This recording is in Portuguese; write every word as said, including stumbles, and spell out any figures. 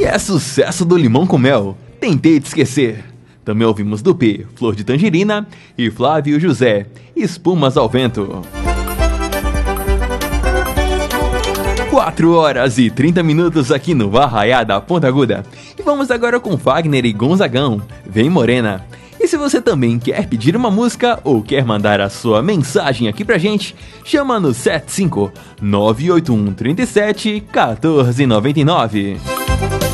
E é sucesso do Limão com Mel, Tentei Te Esquecer. Também ouvimos do P, Flor de Tangerina e Flávio José, Espumas ao Vento. quatro horas e trinta minutos aqui no Arraiá da Ponta Aguda. E vamos agora com Fagner e Gonzagão, Vem Morena. E se você também quer pedir uma música ou quer mandar a sua mensagem aqui pra gente, chama no sete cinco nove oito um três sete um quatro nove nove.